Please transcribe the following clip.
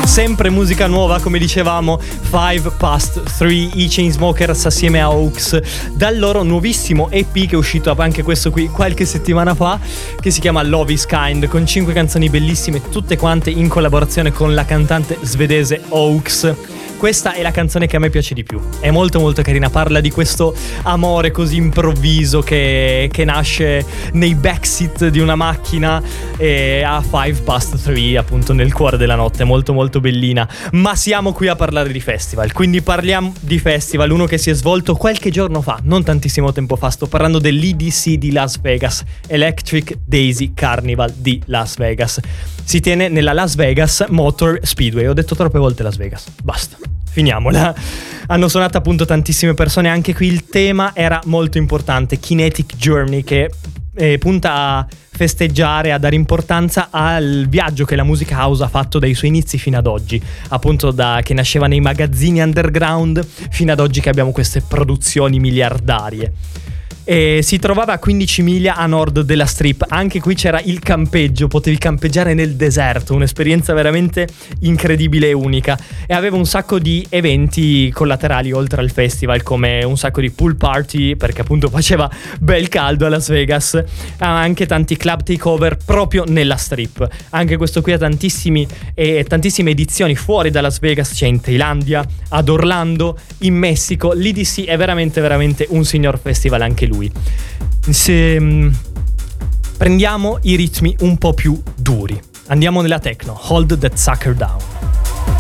Sempre musica nuova, come dicevamo, 5 Past 3, i Chainsmokers assieme a Hawks, dal loro nuovissimo EP che è uscito anche questo qui qualche settimana fa, che si chiama Love is Kind, con 5 canzoni bellissime, tutte quante in collaborazione con la cantante svedese Hawks. Questa è la canzone che a me piace di più, è molto molto carina, parla di questo amore così improvviso che nasce nei backseat di una macchina e a 5 past 3 appunto nel cuore della notte, molto molto bellina. Ma siamo qui a parlare di festival, quindi parliamo di festival, uno che si è svolto qualche giorno fa, non tantissimo tempo fa, sto parlando dell'EDC di Las Vegas, Electric Daisy Carnival di Las Vegas. Si tiene nella Las Vegas Motor Speedway. Ho detto troppe volte Las Vegas, basta, finiamola. Hanno suonato appunto tantissime persone, anche qui il tema era molto importante, Kinetic Journey, che punta a festeggiare, a dare importanza al viaggio che la musica house ha fatto dai suoi inizi fino ad oggi, appunto da che nasceva nei magazzini underground fino ad oggi che abbiamo queste produzioni miliardarie. E si trovava a 15 miglia a nord della Strip. Anche qui c'era il campeggio, potevi campeggiare nel deserto, un'esperienza veramente incredibile e unica, e aveva un sacco di eventi collaterali oltre al festival, come un sacco di pool party, perché appunto faceva bel caldo a Las Vegas, ha anche tanti club takeover proprio nella Strip. Anche questo qui ha tantissime edizioni fuori da Las Vegas, c'è in Thailandia, ad Orlando, in Messico. L'EDC è veramente veramente un signor festival anche lui. Se prendiamo i ritmi un po' più duri, andiamo nella techno, Hold That Sucker Down.